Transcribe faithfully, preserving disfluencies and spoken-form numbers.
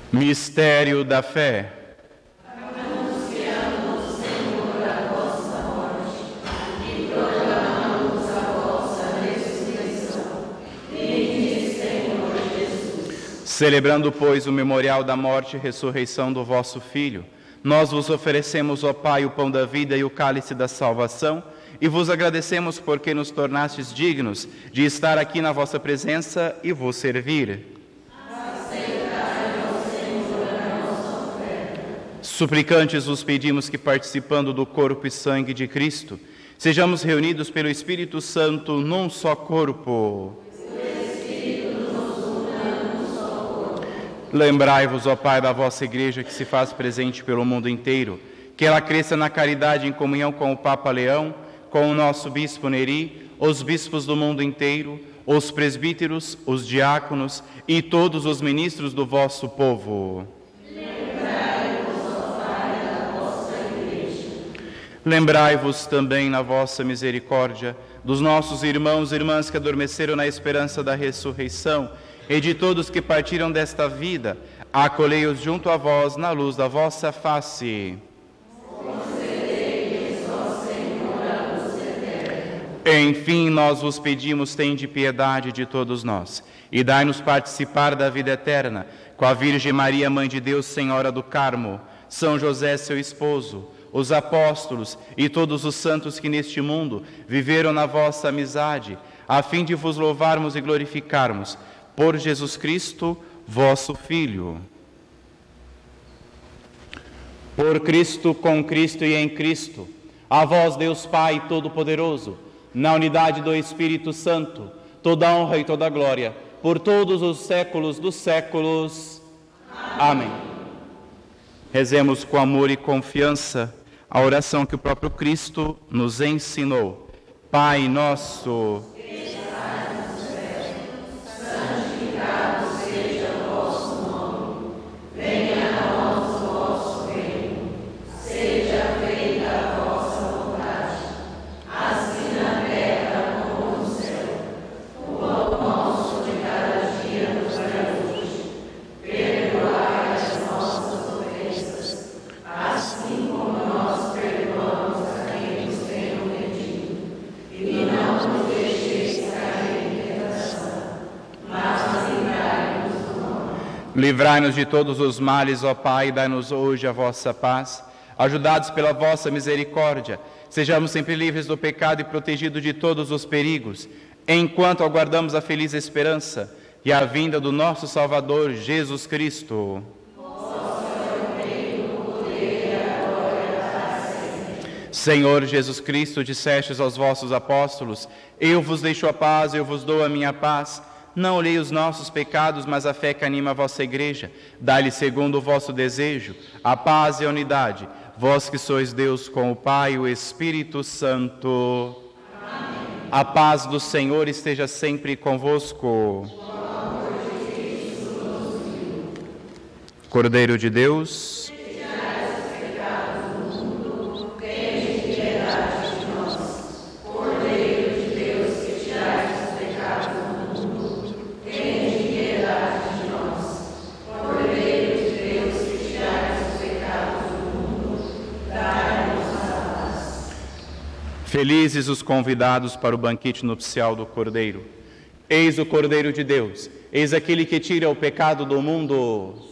Mistério da fé. Anunciamos, Senhor, a vossa morte e proclamamos a vossa ressurreição. Vinde, Senhor Jesus. Celebrando, pois, o memorial da morte e ressurreição do vosso Filho, nós vos oferecemos, ó Pai, o pão da vida e o cálice da salvação, e vos agradecemos porque nos tornastes dignos de estar aqui na vossa presença e vos servir. Suplicantes vos pedimos que, participando do corpo e sangue de Cristo, sejamos reunidos pelo Espírito Santo num só corpo. Lembrai-vos, ó Pai, da vossa Igreja que se faz presente pelo mundo inteiro, que ela cresça na caridade em comunhão com o Papa Leão, com o nosso Bispo Neri, os bispos do mundo inteiro, os presbíteros, os diáconos e todos os ministros do vosso povo. Lembrai-vos também, na vossa misericórdia, dos nossos irmãos e irmãs que adormeceram na esperança da ressurreição e de todos que partiram desta vida, acolhei-os junto a vós na luz da vossa face. Concedei-lhes, ó Senhor, a luz eterna. Enfim, nós vos pedimos, tende piedade de todos nós e dai-nos participar da vida eterna, com a Virgem Maria, Mãe de Deus, Senhora do Carmo, São José, seu esposo, os apóstolos e todos os santos que neste mundo viveram na vossa amizade, a fim de vos louvarmos e glorificarmos, por Jesus Cristo, vosso Filho. Por Cristo, com Cristo e em Cristo, a vós, Deus Pai Todo-Poderoso, na unidade do Espírito Santo, toda honra e toda glória, por todos os séculos dos séculos. Amém. Rezemos com amor e confiança a oração que o próprio Cristo nos ensinou. Pai nosso, Que estais nos céus, santificado seja o vosso nome. Venha a nós o vosso reino. Seja feita a vossa vontade, assim na terra como no céu. O pão nosso de cada dia nos dai hoje. Perdoai as nossas ofensas, assim como nós perdoamos a quem nos tem ofendido. E não nos deixeis cair em tentação, mas livrai-nos do mal. livrai-nos de todos os males, ó Pai, e dai-nos hoje a vossa paz. Ajudados pela vossa misericórdia, sejamos sempre livres do pecado e protegidos de todos os perigos, enquanto aguardamos a feliz esperança e a vinda do nosso Salvador, Jesus Cristo. Senhor Jesus Cristo, dissestes aos vossos apóstolos: eu vos deixo a paz, eu vos dou a minha paz. Não olhei os nossos pecados, mas a fé que anima a vossa igreja. Dai-lhe, segundo o vosso desejo, a paz e a unidade, vós que sois Deus com o Pai e o Espírito Santo. Amém. A paz do Senhor esteja sempre convosco. Cordeiro de Deus, felizes os convidados para o banquete nupcial do Cordeiro. Eis o Cordeiro de Deus, eis aquele que tira o pecado do mundo.